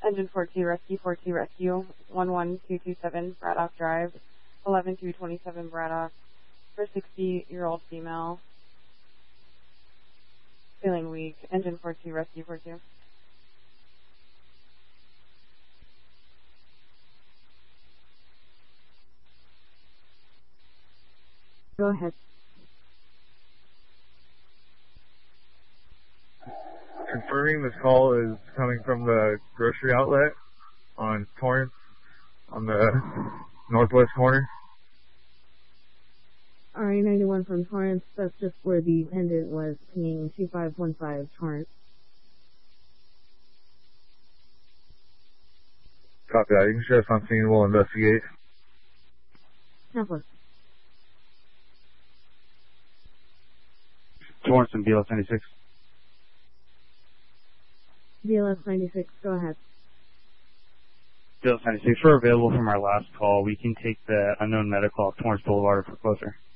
Engine 42 Rescue, 11227 Braddock Drive, 11227 Braddock, for 60-year-old female, feeling weak. Engine 42 Rescue 42. Go ahead. Confirming this call is coming from the grocery outlet on Torrance on the northwest corner. Alright, 91 from Torrance. That's just where the pendant was, pinging 2515 Torrance. Copy that. You can share us on scene. We'll investigate. Template. Torrance and BLS 96. BLS 96, go ahead. BLS 96, we're available from our last call. We can take the unknown medical off Torrance Boulevard for closer.